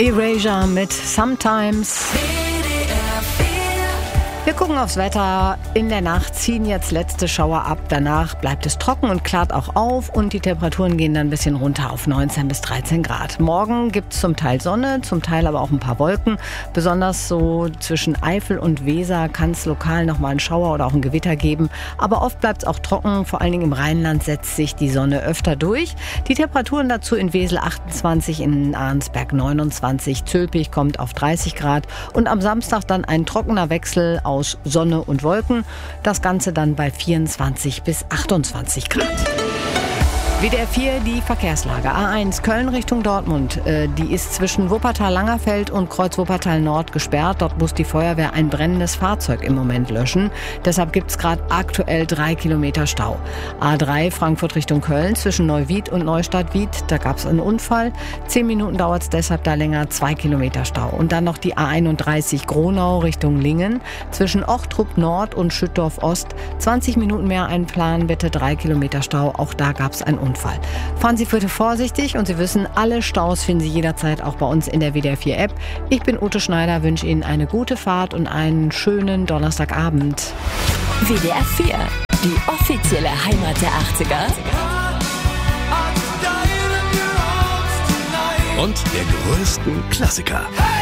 Erasure mit Sometimes. Wir gucken aufs Wetter. In der Nacht ziehen jetzt letzte Schauer ab. Danach bleibt es trocken und klart auch auf. Und die Temperaturen gehen dann ein bisschen runter auf 19 bis 13 Grad. Morgen gibt es zum Teil Sonne, zum Teil aber auch ein paar Wolken. Besonders so zwischen Eifel und Weser kann es lokal nochmal einen Schauer oder auch ein Gewitter geben. Aber oft bleibt es auch trocken. Vor allen Dingen im Rheinland setzt sich die Sonne öfter durch. Die Temperaturen dazu in Wesel 28, in Arnsberg 29. Zülpich kommt auf 30 Grad. Und am Samstag dann ein trockener Wechsel aus Sonne und Wolken. Das Ganze dann bei 24 bis 28 Grad. WDR 4, die Verkehrslage. A1 Köln Richtung Dortmund. Die ist zwischen Wuppertal-Langerfeld und Kreuz Wuppertal-Nord gesperrt. Dort muss die Feuerwehr ein brennendes Fahrzeug im Moment löschen. Deshalb gibt es gerade aktuell 3 Kilometer Stau. A3 Frankfurt Richtung Köln zwischen Neuwied und Neustadt-Wied. Da gab es einen Unfall. 10 Minuten dauert es deshalb da länger. 2 Kilometer Stau. Und dann noch die A31 Gronau Richtung Lingen zwischen Ochtrup Nord und Schüttorf Ost. 20 Minuten mehr einplanen, bitte. 3 Kilometer Stau. Auch da gab es einen Unfall. Fahren Sie bitte vorsichtig und Sie wissen, alle Staus finden Sie jederzeit auch bei uns in der WDR 4 App. Ich bin Ute Schneider, wünsche Ihnen eine gute Fahrt und einen schönen Donnerstagabend. WDR 4, die offizielle Heimat der 80er. Und der größten Klassiker.